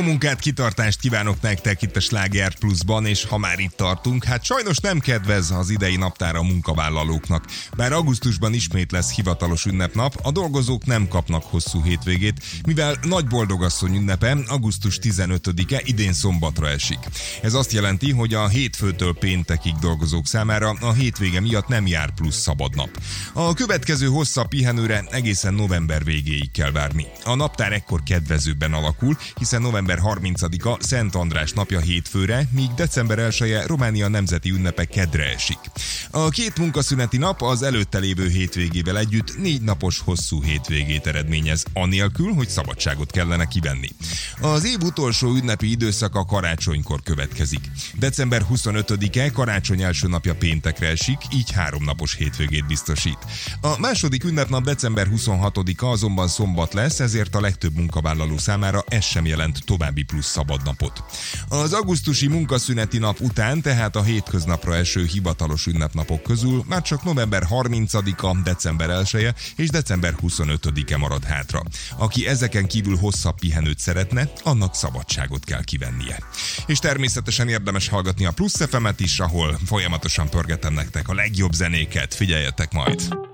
munkát, kitartást kívánok nektek itt a Sláger Pluszban, és ha már itt tartunk, hát sajnos nem kedvez az idei naptár a munkavállalóknak. Bár augusztusban ismét lesz hivatalos ünnepnap, a dolgozók nem kapnak hosszú hétvégét, mivel Nagy Boldogasszony ünnepe augusztus 15-e idén szombatra esik. Ez azt jelenti, hogy a hétfőtől péntekig dolgozók számára a hétvége miatt nem jár plusz szabadnap. A következő hosszabb pihenőre egészen november végéig kell várni. A naptár ekkor kedvezőbben alakul, hiszen november 30-a Szent András napja hétfőre, míg december 1-e Románia nemzeti ünnepe kedre esik. A két munkaszüneti nap az előtte lévő hétvégével együtt 4 napos hosszú hétvégét eredményez, anélkül, hogy szabadságot kellene kivenni. Az év utolsó ünnepi időszaka karácsonykor következik. December 25-e karácsony első napja péntekre esik, így 3 napos hétvégét biztosít. A második ünnepnap december 26-a azonban szombat lesz, ezért a legtöbb munkavállaló számára ez sem jelent további plusz szabadnapot. Az augusztusi munkaszüneti nap után, tehát a hétköznapra eső hivatalos ünnepnapok közül már csak november 30-a, december 1-e és december 25-e marad hátra. Aki ezeken kívül hosszabb pihenőt szeretne, annak szabadságot kell kivennie. És természetesen érdemes hallgatni a Plusz FM-et is, ahol folyamatosan pörgetem nektek a legjobb zenéket. Figyeljetek majd!